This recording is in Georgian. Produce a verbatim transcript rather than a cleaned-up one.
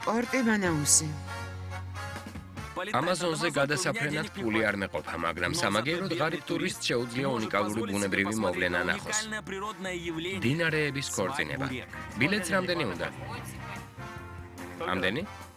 სპორტი მანაუსი. ამაზონზე გადასაფრენად ფული არ მეყოფა, მაგრამ სამაგიეროდ ღარიბ ტურისტს შეუძლია უნიკალური ბუნებრივი მოვლენა ნახოს. დინარეების ქორწინება. ბილეთს რამდენი უნდა? ამდენი?